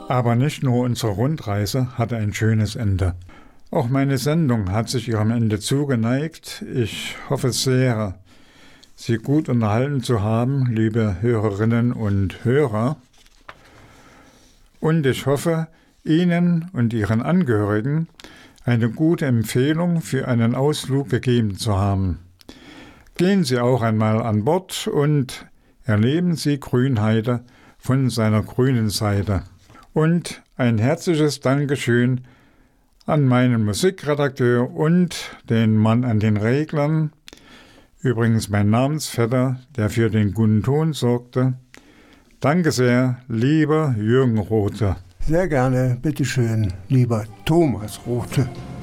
Aber nicht nur unsere Rundreise hatte ein schönes Ende. Auch meine Sendung hat sich ihrem Ende zugeneigt. Ich hoffe sehr, Sie gut unterhalten zu haben, liebe Hörerinnen und Hörer. Und ich hoffe, Ihnen und Ihren Angehörigen eine gute Empfehlung für einen Ausflug gegeben zu haben. Gehen Sie auch einmal an Bord und erleben Sie Grünheide von seiner grünen Seite. Und ein herzliches Dankeschön an meinen Musikredakteur und den Mann an den Reglern, übrigens mein Namensvetter, der für den guten Ton sorgte. Danke sehr, lieber Jürgen Rothe. Sehr gerne, bitteschön, lieber Thomas Rothe.